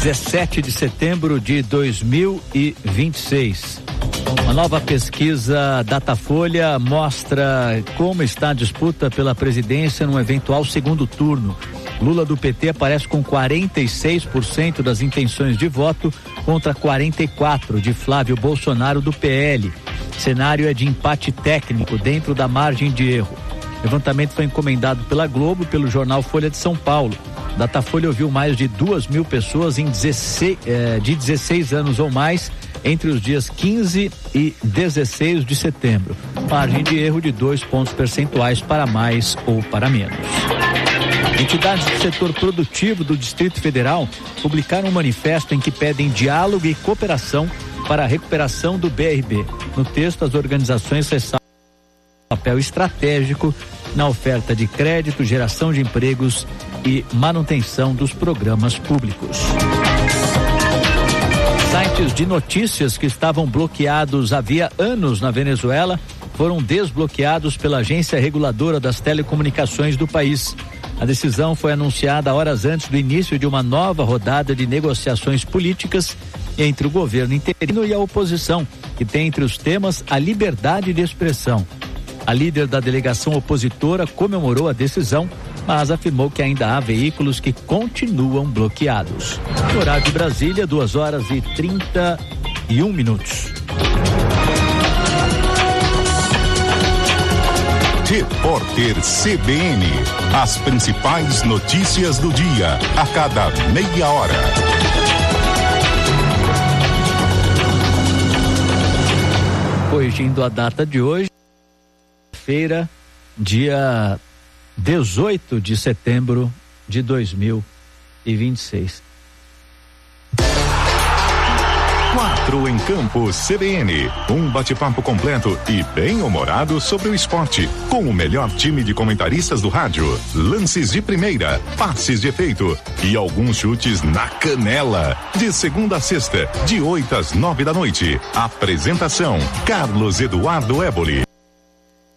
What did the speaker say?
17 de setembro de 2026. Uma nova pesquisa Datafolha mostra como está a disputa pela presidência num eventual segundo turno. Lula do PT aparece com 46% das intenções de voto contra 44% de Flávio Bolsonaro do PL. Cenário é de empate técnico dentro da margem de erro. O levantamento foi encomendado pela Globo e pelo jornal Folha de São Paulo. Datafolha ouviu mais de 2.000 pessoas de 16 anos ou mais entre os dias 15 e 16 de setembro. Margem de erro de 2 pontos percentuais para mais ou para menos. Entidades do setor produtivo do Distrito Federal publicaram um manifesto em que pedem diálogo e cooperação para a recuperação do BRB. No texto, as organizações ressaltam o papel estratégico na oferta de crédito, geração de empregos e manutenção dos programas públicos. Sites de notícias que estavam bloqueados havia anos na Venezuela foram desbloqueados pela Agência Reguladora das Telecomunicações do país. A decisão foi anunciada horas antes do início de uma nova rodada de negociações políticas entre o governo interino e a oposição, que tem entre os temas a liberdade de expressão. A líder da delegação opositora comemorou a decisão, mas afirmou que ainda há veículos que continuam bloqueados. No horário de Brasília, 2h31. Repórter CBN. As principais notícias do dia, a cada meia hora. Corrigindo a data de hoje, feira, dia 18 de setembro de 2026. 4 em Campo CBN. Um bate-papo completo e bem-humorado sobre o esporte. Com o melhor time de comentaristas do rádio. Lances de primeira, passes de efeito e alguns chutes na canela. De segunda a sexta, de 8 às 9 da noite. Apresentação: Carlos Eduardo Éboli.